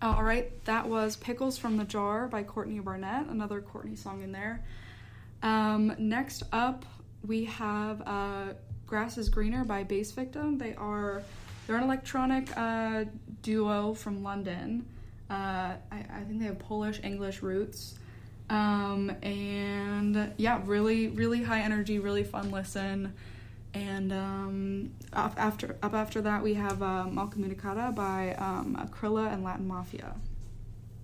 All right, that was Pickles from the Jar by Courtney Barnett, another Courtney song in there. Next up, we have Grass is Greener by Bass Victim. They're an electronic duo from London. I think they have Polish-English roots. And yeah, really, really high energy, really fun listen. And up after that, we have Malcomunicata by Akrilla and Latin Mafia.